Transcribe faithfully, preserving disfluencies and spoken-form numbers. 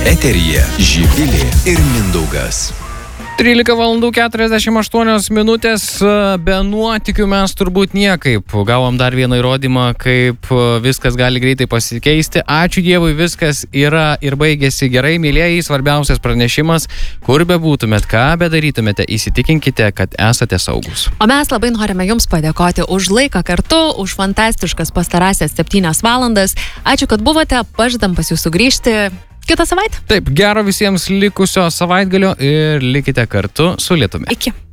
Eteryje Živilė ir Mindaugas. trylika valandų keturiasdešimt aštuonios minutės. Be nuotykių mes turbūt niekaip. Gavom dar vieną įrodymą, kaip viskas gali greitai pasikeisti. Ačiū Dievui, viskas yra ir baigėsi gerai. Mylėjai, svarbiausias pranešimas, kur bebūtumėt, ką bedarytumėte, įsitikinkite, kad esate saugus. O mes labai norime Jums padėkoti už laiką kartu, už fantastiškas pastarąsias septynias valandas. Ačiū, kad buvote, pažadam pas Jūs sugrįžti kitą savaitę. Taip, gero visiems likusio savaitgalio ir likite kartu su Lietumi. Iki.